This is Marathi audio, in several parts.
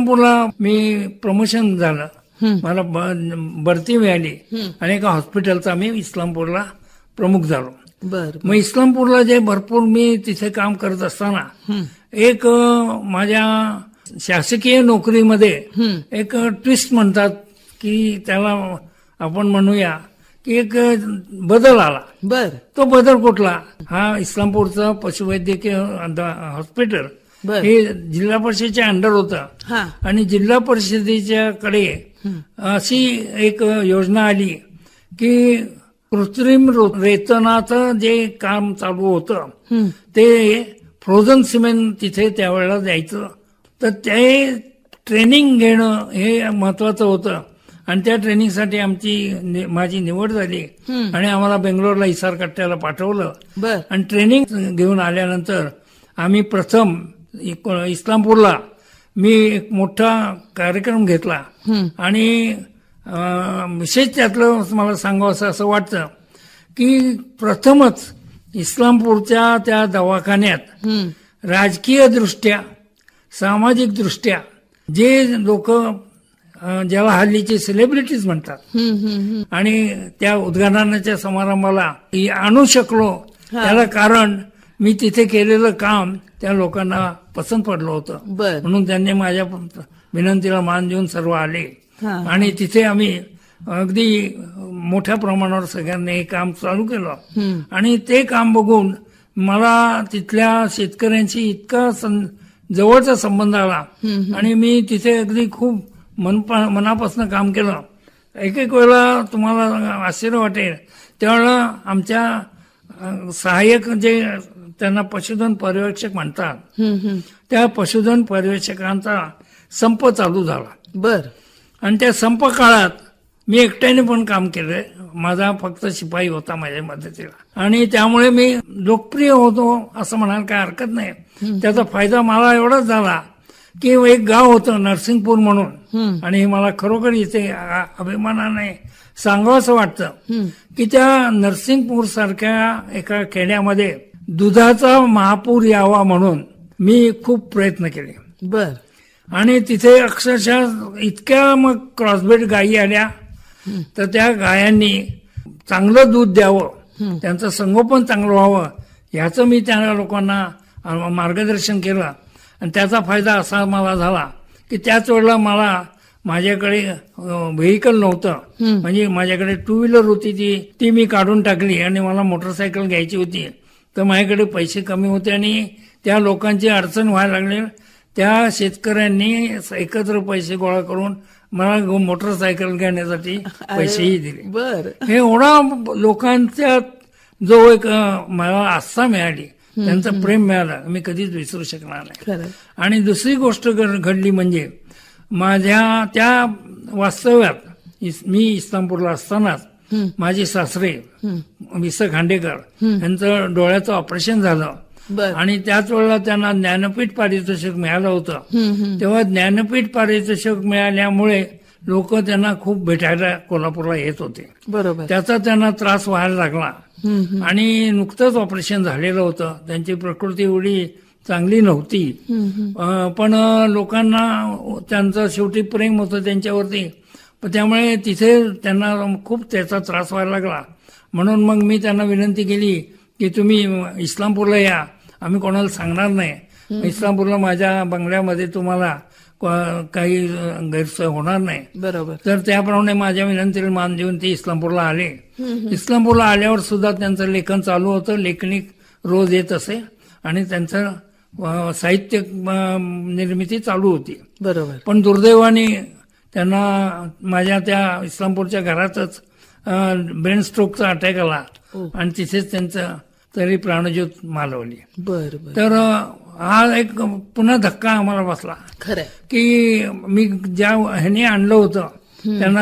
इस्लामपूरला मी प्रमोशन झालं, मला बढती मिळाली आणि एका हॉस्पिटलचा मी इस्लामपूरला प्रमुख झालो. मग इस्लामपूरला जे भरपूर मी तिथे काम करत असताना एक माझ्या शासकीय नोकरीमध्ये एक ट्विस्ट म्हणतात की त्याला आपण म्हणूया की एक बदल आला. तो बदल कुठला? हा इस्लामपूरचं पशुवैद्यकीय हॉस्पिटल हे जिल्हा परिषदेच्या अंडर होतं आणि जिल्हा परिषदेच्या कडे अशी एक योजना आली की कृत्रिम रेतनाचं जे काम चालू होतं ते फ्रोझन सिमेंट तिथे त्यावेळेला द्यायचं. तर ते ट्रेनिंग घेणं हे महत्वाचं होतं आणि त्या ट्रेनिंगसाठी माझी निवड झाली आणि आम्हाला बेंगलोरला हिसार कट्ट्याला पाठवलं आणि ट्रेनिंग घेऊन आल्यानंतर आम्ही प्रथम इस्लामपूरला मी एक मोठा कार्यक्रम घेतला आणि विशेष त्यातलं मला सांगावं असं वाटतं की प्रथमच इस्लामपूरच्या त्या दवाखान्यात राजकीय दृष्ट्या सामाजिक दृष्ट्या जे लोक ज्याला हल्लीचे सेलिब्रिटीज म्हणतात आणि त्या उद्घाटनाच्या समारंभाला आणू शकलो त्याला कारण मी तिथे केलेलं काम त्या लोकांना पसंत पडलं होतं. म्हणून त्यांनी माझ्या विनंतीला मान देऊन सर्व आले आणि तिथे आम्ही अगदी मोठ्या प्रमाणावर सगळ्यांनी हे काम चालू केलं आणि ते काम बघून मला तिथल्या शेतकऱ्यांशी इतका जवळचा संबंध आला आणि मी तिथे अगदी खूप मनापासून काम केलं. एक वेळेला तुम्हाला आश्चर्य वाटेल त्यावेळेला आमच्या सहाय्यक जे त्यांना पशुधन पर्यवेक्षक म्हणतात त्या पशुधन पर्यवेक्षकांचा संप चालू झाला. आणि त्या संप काळात मी एकट्याने पण काम केलंय. माझा फक्त शिपाई होता माझ्या मदतीला आणि त्यामुळे मी लोकप्रिय होतो असं म्हणायला काय हरकत नाही. त्याचा फायदा मला एवढाच झाला की एक गाव होतं नरसिंगपूर म्हणून आणि मला खरोखर इथे अभिमानाने सांगावंसं वाटतं की त्या नरसिंगपूर सारख्या एका खेड्यामध्ये दुधाचा महापूर यावा म्हणून मी खूप प्रयत्न केले. आणि तिथे अक्षरशः इतक्या मग क्रॉसब्रीड गायी आल्या तर त्या गायांनी चांगलं दूध द्यावं, त्यांचं संगोपन चांगलं व्हावं याचं मी त्या लोकांना मार्गदर्शन केलं आणि त्याचा फायदा असा मला झाला की त्याच वेळेला मला माझ्याकडे व्हेकल नव्हतं, म्हणजे माझ्याकडे टू व्हीलर होती ती मी काढून टाकली आणि मला मोटरसायकल घ्यायची होती. तर माझ्याकडे पैसे कमी होते आणि त्या लोकांची अडचण व्हायला लागली. त्या शेतकऱ्यांनी एकत्र पैसे गोळा करून मला मोटरसायकल घेण्यासाठी पैसेही दिले. हे एवढा लोकांच्या जो एक मला आस्था मिळाली, त्यांचं प्रेम मिळालं, मी कधीच विसरू शकणार नाही. आणि दुसरी गोष्ट घडली म्हणजे माझ्या त्या वास्तव्यात मी इस्लामपूरला असतानाच माझे सासरे विस खांडेकर यांचं डोळ्याचं ऑपरेशन झालं आणि त्याच वेळेला त्यांना ज्ञानपीठ पारितोषिक मिळालं होतं. तेव्हा ज्ञानपीठ पारितोषिक मिळाल्यामुळे लोक त्यांना खूप भेटायला कोल्हापूरला येत होते. त्याचा त्यांना त्रास व्हायला लागला आणि नुकतंच ऑपरेशन झालेलं होतं. त्यांची प्रकृती एवढी चांगली नव्हती पण लोकांना त्यांचं शेवटी प्रेम होतं त्यांच्यावरती. त्यामुळे तिथे त्यांना खूप त्याचा त्रास व्हायला लागला. म्हणून मग मी त्यांना विनंती केली की तुम्ही इस्लामपूरला या, आम्ही कोणाला सांगणार नाही. इस्लामपूरला माझ्या बंगल्यामध्ये तुम्हाला काही गैरसोय होणार नाही. तर त्याप्रमाणे माझ्या विनंतीला मान देऊन ते इस्लामपूरला आले. इस्लामपूरला आल्यावर सुद्धा त्यांचं लेखन चालू होतं. लेखणी रोज येत असे आणि त्यांचं साहित्य निर्मिती चालू होती. पण दुर्दैवाने त्यांना माझ्या त्या इस्लामपूरच्या घरातच ब्रेन स्ट्रोकचा अटॅक आला आणि तिथेच त्यांचं तरी प्राणज्योत मालवली. तर हा एक पुन्हा धक्का आम्हाला बसला की मी ज्या ह्याने आणलं होतं त्यांना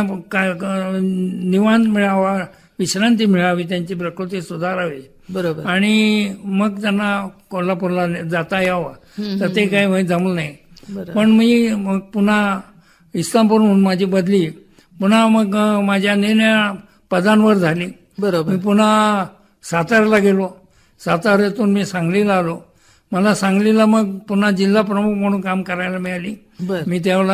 निवांत मिळावा, विश्रांती मिळावी, त्यांची प्रकृती सुधारावी आणि मग त्यांना कोल्हापूरला जाता यावं. तर ते काही जमलं नाही. पण मी मग पुन्हा इस्लामपूरहून माझी बदली पुन्हा मग माझ्या नेण्या पदांवर झाली. मी पुन्हा साताऱ्याला गेलो. साताऱ्यातून मी सांगलीला आलो. मला सांगलीला मग पुन्हा जिल्हा प्रमुख म्हणून काम करायला मिळाली. मी त्यावेळेला